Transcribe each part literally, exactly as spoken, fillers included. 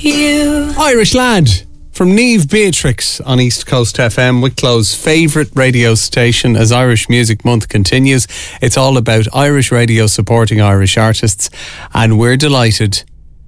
you. Irish Lad from Niamh Beatrix on East Coast F M, Wicklow's favourite radio station. As Irish Music Month continues, it's all about Irish radio supporting Irish artists, and we're delighted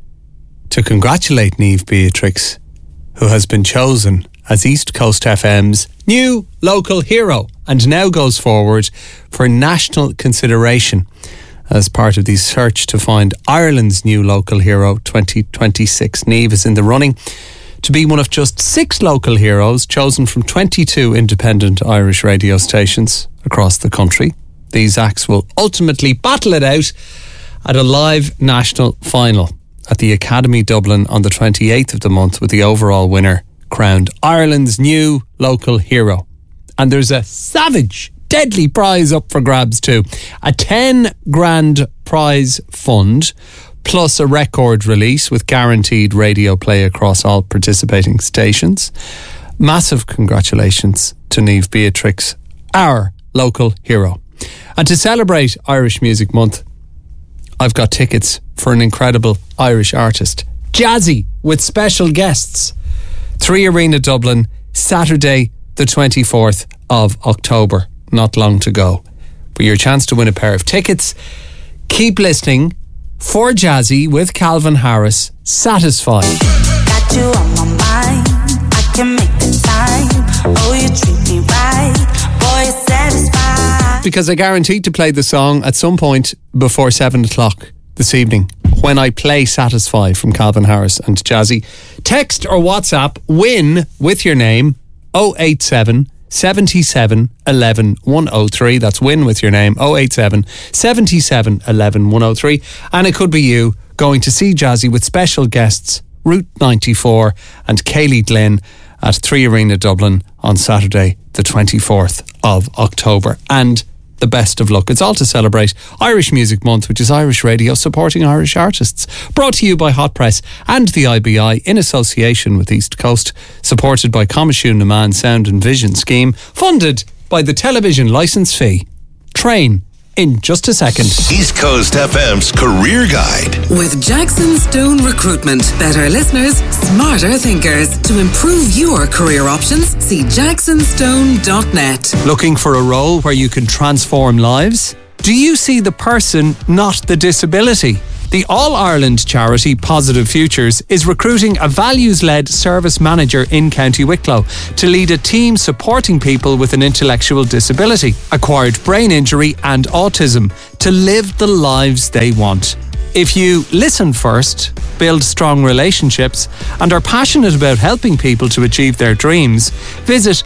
to congratulate Niamh Beatrix, who has been chosen as East Coast F M's new local hero and now goes forward for national consideration as part of the search to find Ireland's new local hero twenty twenty-six. Niamh is in the running to be one of just six local heroes chosen from twenty-two independent Irish radio stations across the country. These acts will ultimately battle it out at a live national final at the Academy Dublin on the twenty-eighth of the month, with the overall winner crowned Ireland's new local hero. And there's a savage, deadly prize up for grabs too. A ten grand prize fund, plus a record release with guaranteed radio play across all participating stations. Massive congratulations to Niamh Beatrix, our local hero. And to celebrate Irish Music Month, I've got tickets for an incredible Irish artist, Jazzy, with special guests. Three Arena Dublin, Saturday the twenty-fourth of October. Not long to go. For your chance to win a pair of tickets, keep listening for Jazzy with Calvin Harris, Satisfied. Got you on my mind, I can make the time. Oh, you treat me right, boy, satisfied. Because I guaranteed to play the song at some point before seven o'clock this evening when I play Satisfied from Calvin Harris and Jazzy. Text or WhatsApp win with your name oh eight seven, seven seven, one one, one oh three. That's win with your name oh eight seven, seven seven, one one, one oh three. And it could be you going to see Jazzy with special guests Route ninety-four and Kaylee Glynn at Three Arena Dublin on Saturday the twenty-fourth of October. And the best of luck. It's all to celebrate Irish Music Month, which is Irish radio supporting Irish artists. Brought to you by Hot Press and the I B I in association with East Coast. Supported by Coimisiún na Meán Sound and Vision Scheme. Funded by the television licence fee. Train in just a second. East Coast F M's Career Guide. With Jackson Stone Recruitment. Better listeners, smarter thinkers. To improve your career options, see jackson stone dot net. Looking for a role where you can transform lives? Do you see the person, not the disability? The All-Ireland charity Positive Futures is recruiting a values-led service manager in County Wicklow to lead a team supporting people with an intellectual disability, acquired brain injury and autism to live the lives they want. If you listen first, build strong relationships, and are passionate about helping people to achieve their dreams, visit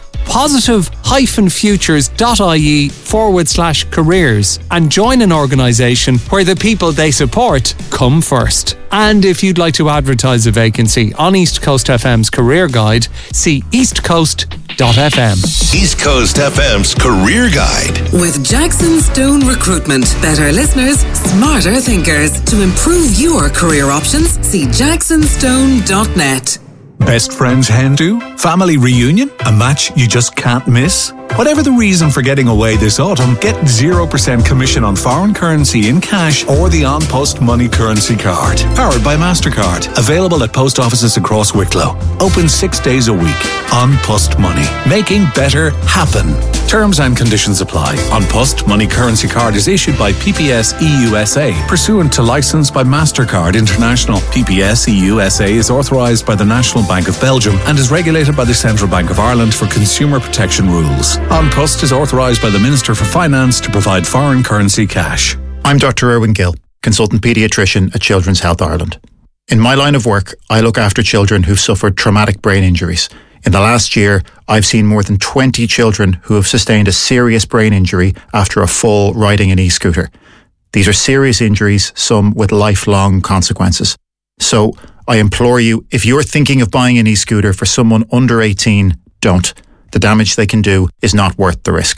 positive-futures.ie forward slash careers and join an organisation where the people they support come first. And if you'd like to advertise a vacancy on East Coast F M's Career Guide, see east coast dot f m. East Coast F M's Career Guide. With Jackson Stone Recruitment. Better listeners, smarter thinkers. To improve your career options, see jackson stone dot net. Best friends hen do? Family reunion? A match you just can't miss? Whatever the reason for getting away this autumn, get zero percent commission on foreign currency in cash or the An Post Money Currency Card. Powered by MasterCard. Available at post offices across Wicklow. Open six days a week. An Post Money. Making better happen. Terms and conditions apply. An Post Money Currency Card is issued by P P S E U S A, pursuant to licence by MasterCard International. P P S E U S A is authorised by the National Bank of Belgium and is regulated by the Central Bank of Ireland for consumer protection rules. An Post is authorised by the Minister for Finance to provide foreign currency cash. I'm Doctor Erwin Gill, consultant paediatrician at Children's Health Ireland. In my line of work, I look after children who've suffered traumatic brain injuries. In the last year, I've seen more than twenty children who have sustained a serious brain injury after a fall riding an e-scooter. These are serious injuries, some with lifelong consequences. So, I implore you, if you're thinking of buying an e-scooter for someone under eighteen, don't. The damage they can do is not worth the risk.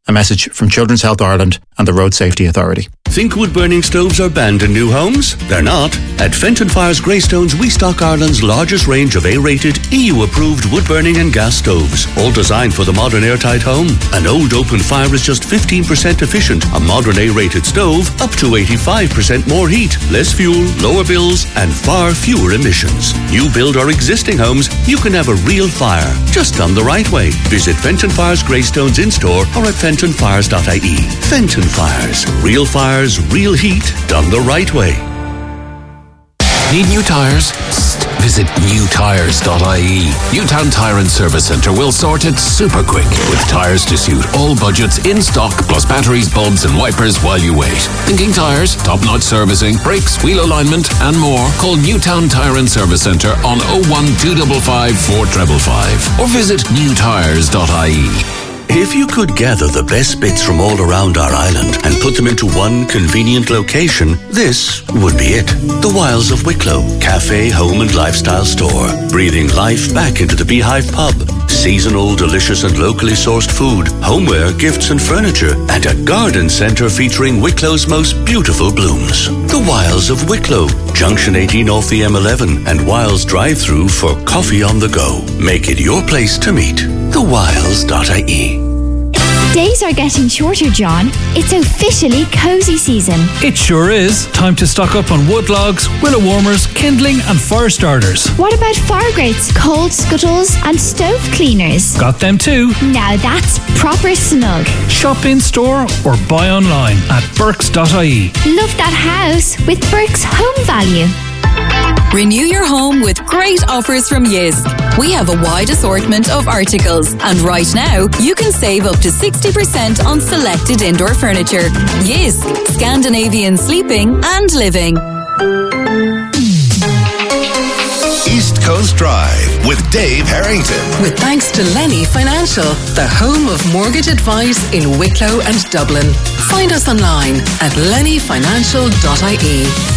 A message from Children's Health Ireland and the Road Safety Authority. Think wood-burning stoves are banned in new homes? They're not. At Fenton Fire's Greystones, we stock Ireland's largest range of A-rated, E U-approved wood-burning and gas stoves, all designed for the modern airtight home. An old open fire is just fifteen percent efficient. A modern A-rated stove, up to eighty-five percent more heat, less fuel, lower bills, and far fewer emissions. New build or existing homes, you can have a real fire, just done the right way. Visit Fenton Fire's Greystones in-store or at fenton fires dot I E. Fenton Fires. Real fires, real heat, done the right way. Need new tyres? Psst. Visit new tyres dot I E. Newtown Tyre and Service Centre will sort it super quick with tyres to suit all budgets in stock, plus batteries, bulbs and wipers while you wait. Thinking tyres, top-notch servicing, brakes, wheel alignment and more? Call Newtown Tyre and Service Centre on oh one two five five four five five or visit new tyres dot I E. If you could gather the best bits from all around our island and put them into one convenient location, this would be it. The Wilds of Wicklow, cafe, home and lifestyle store. Breathing life back into the Beehive pub. Seasonal, delicious and locally sourced food, homeware, gifts and furniture, and a garden centre featuring Wicklow's most beautiful blooms. The Wilds of Wicklow, Junction eighteen off the M eleven and Wilds drive-through for coffee on the go. Make it your place to meet. the wilds dot I E. Days are getting shorter, John. It's officially cosy season. It sure is. Time to stock up on wood logs, willow warmers, kindling and fire starters. What about fire grates, cold scuttles and stove cleaners? Got them too. Now that's proper snug. Shop in store or buy online at burks dot I E. Love that house with Burke's Home Value. Renew your home with great offers from Jysk. We have a wide assortment of articles, and right now you can save up to sixty percent on selected indoor furniture. Jysk, Scandinavian sleeping and living. East Coast Drive with Dave Harrington. With thanks to Lenny Financial, the home of mortgage advice in Wicklow and Dublin. Find us online at lenny financial dot I E.